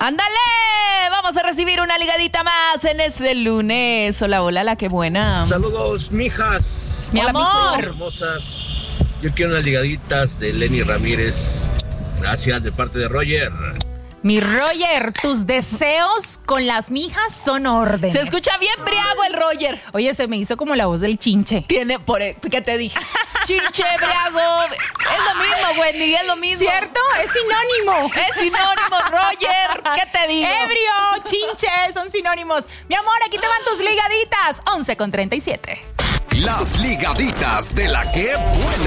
¡Ándale! Vamos a recibir una ligadita más en este lunes. Hola, hola, la que buena. Saludos, mijas. Mi Hola, amor. Hermosas. Yo quiero unas ligaditas de Lenny Ramírez. Gracias, de parte de Roger. Mi Roger, tus deseos con las mijas son órdenes. Se escucha bien briago el Roger. Oye, se me hizo como la voz del chinche. Tiene, ¿qué te dije? Chinche, briago. Es lo mismo, Wendy, es lo mismo. ¿Cierto? Es sinónimo. Es sinónimo, Roger. ¿Qué te digo? Ebrio, chinche, son sinónimos. Mi amor, aquí te van tus ligaditas. 11:37. Las ligaditas de la que buena.